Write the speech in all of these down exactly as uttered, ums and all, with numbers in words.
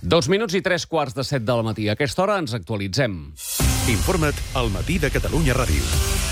Dos minuts i tres quarts de set del matí. A aquesta hora ens actualitzem. Informa't al Matí de Catalunya Ràdio.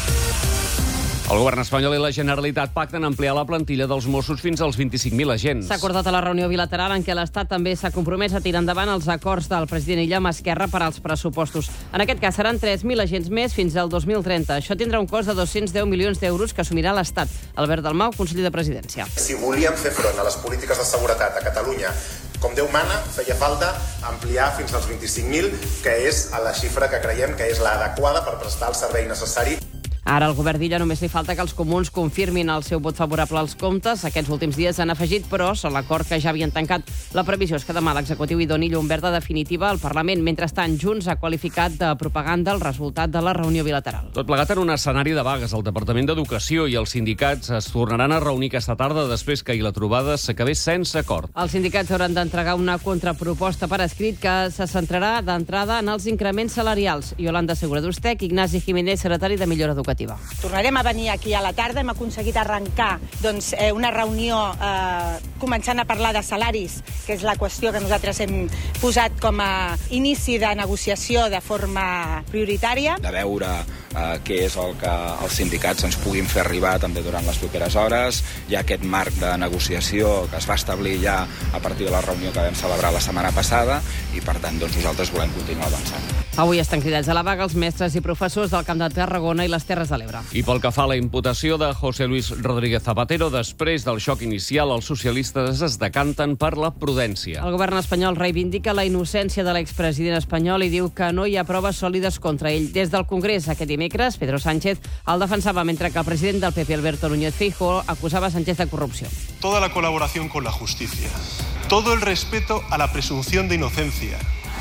El govern espanyol i la Generalitat pacten ampliar la plantilla dels Mossos fins als vint-i-cinc mil agents. S'ha acordat a la reunió bilateral en què l'Estat també s'ha compromès a tirar endavant els acords del president Illa amb Esquerra per als pressupostos. En aquest cas seran tres mil agents més fins al dos mil trenta. Això tindrà un cost de dos-cents deu milions d'euros que assumirà l'Estat. Albert Dalmau, conseller de Presidència. Si volíem fer front a les polítiques de seguretat a Catalunya, com Déu mana, feia falta ampliar fins als vint-i-cinc mil, que és la xifra que creiem que és l'adequada per prestar el servei necessari. Ara al govern d'Illa només li falta que els comuns confirmin el seu vot favorable als comptes. Aquests últims dies han afegit, però, a l'acord que ja havien tancat. La previsió és que demà l'executiu hi doni llum verda definitiva al Parlament. Mentrestant, Junts ha qualificat de propaganda el resultat de la reunió bilateral. Tot plegat en un escenari de vagues. El Departament d'Educació i els sindicats es tornaran a reunir aquesta tarda després que ahir la trobada s'acabés sense acord. Els sindicats hauran d'entregar una contraproposta per escrit que se centrarà d'entrada en els increments salarials. Yolanda Segura-Dustec, Ignasi Jiménez, secretari de Millora Educativa. Tornarem a venir aquí a la tarda. Hem aconseguit arrencar doncs, eh, una reunió eh, començant a parlar de salaris, que és la qüestió que nosaltres hem posat com a inici de negociació de forma prioritària. De veure eh, què és el que els sindicats ens puguin fer arribar també durant les properes hores. Hi ha aquest marc de negociació que es va establir ja a partir de la reunió que vam celebrar la setmana passada i, per tant, doncs, nosaltres volem continuar avançant. Avui estan cridats a la vaga els mestres i professors del Camp de Tarragona i les Terres de l'Ebre. I pel que fa a la imputació de José Luis Rodríguez Zapatero, després del xoc inicial, els socialistes es decanten per la prudència. El govern espanyol reivindica la innocència de l'expresident espanyol i diu que no hi ha proves sòlides contra ell. Des del Congrés, aquest dimecres, Pedro Sánchez el defensava, mentre que el president del P P, Alberto Núñez Feijóo, acusava a Sánchez de corrupció. Toda la colaboración con la justicia, todo el respeto a la presunción de inocencia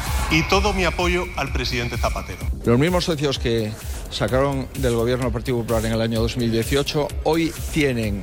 y todo mi apoyo al presidente Zapatero. Los mismos socios que sacaron del gobierno del Partido Popular en el año dos mil dieciocho hoy tienen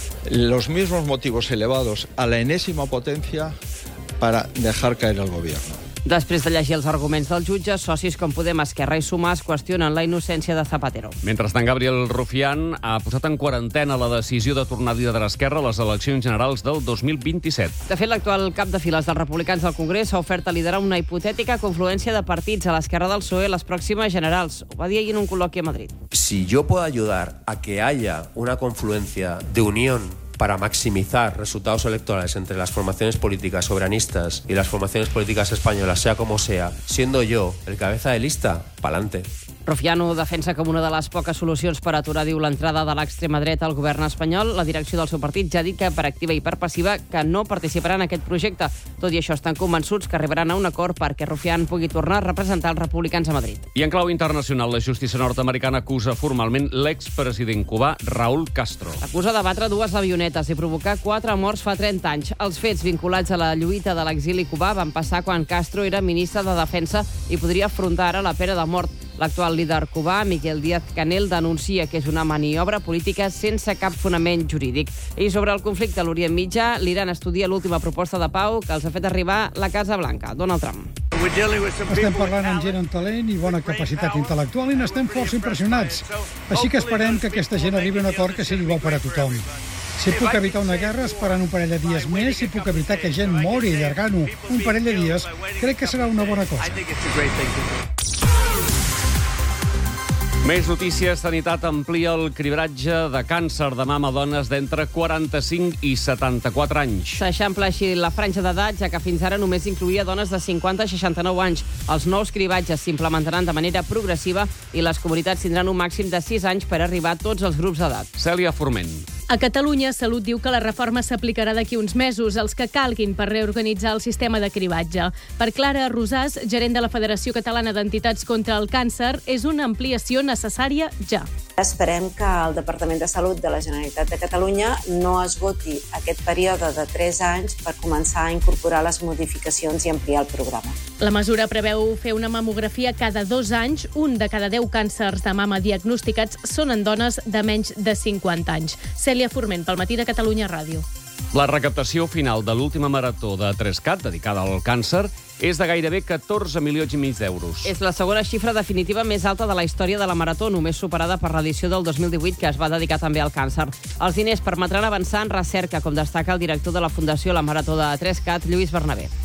los mismos motivos elevados a la enésima potencia para dejar caer al gobierno. Després de llegir els arguments del jutge, socis com Podem, Esquerra i Sumar es qüestionen la innocència de Zapatero. Mentrestant, Gabriel Rufián ha posat en quarantena la decisió de tornar a liderar Esquerra a les eleccions generals del dos mil vint-i-set. De fet, l'actual cap de files dels republicans del Congrés s'ha ofert a liderar una hipotètica confluència de partits a l'esquerra del P S O E a les pròximes generals. Ho va dir ahir en un col·loqui a Madrid. Si yo puedo ayudar a que haya una confluencia de unión para maximizar resultados electorales entre las formaciones políticas soberanistas y las formaciones políticas españolas, sea como sea, siendo yo el cabeza de lista, pa'lante. Rufián ho defensa com una de les poques solucions per aturar, diu, l'entrada de l'extrema dreta al govern espanyol. La direcció del seu partit ja ha dit que per activa i per passiva que no participarà en aquest projecte. Tot i això, estan convençuts que arribaran a un acord perquè Rufián pugui tornar a representar els republicans a Madrid. I en clau internacional, la justícia nord-americana acusa formalment l'expresident cubà Raúl Castro. Acusa de batre dues avionetes i provocar quatre morts fa trenta anys. Els fets vinculats a la lluita de l'exili cubà van passar quan Castro era ministre de Defensa i podria afrontar ara la pena de mort. L'actual líder cubà, Miguel Díaz-Canel, denuncia que és una maniobra política sense cap fonament jurídic. I sobre el conflicte a l'Orient Mitjà, l'Iran estudia l'última proposta de pau que els ha fet arribar la Casa Blanca, Donald Trump. Estem parlant amb gent amb talent i bona capacitat intel·lectual i n'estem força impressionats. Així que esperem que aquesta gent arribi a un acord que sigui bo per a tothom. Si puc evitar una guerra esperant un parell de dies més, si puc evitar que gent mori allargant-ho un parell de dies, crec que serà una bona cosa. Més notícies. Sanitat amplia el cribratge de càncer de mama a dones d'entre quaranta-cinc i setanta-quatre anys. S'eixampla així la franja d'edat, ja que fins ara només incluïa dones de cinquanta a seixanta-nou anys. Els nous cribatges s'implementaran de manera progressiva i les comunitats tindran un màxim de sis anys per arribar a tots els grups d'edat. Cèlia Forment. A Catalunya, Salut diu que la reforma s'aplicarà d'aquí uns mesos, els que calguin per reorganitzar el sistema de cribatge. Per Clara Rosàs, gerent de la Federació Catalana d'Entitats contra el Càncer, és una ampliació necessària ja. Esperem que el Departament de Salut de la Generalitat de Catalunya no esgoti aquest període de tres anys per començar a incorporar les modificacions i ampliar el programa. La mesura preveu fer una mamografia cada dos anys. Un de cada deu càncers de mama diagnosticats són en dones de menys de cinquanta anys. Cèlia Forment, pel Matí de Catalunya Ràdio. La recaptació final de l'última marató de Trescat, dedicada al càncer, és de gairebé catorze milions i mig d'euros. És la segona xifra definitiva més alta de la història de la marató, només superada per l'edició del dos mil divuit, que es va dedicar també al càncer. Els diners permetran avançar en recerca, com destaca el director de la Fundació La Marató de Trescat, Lluís Bernabé.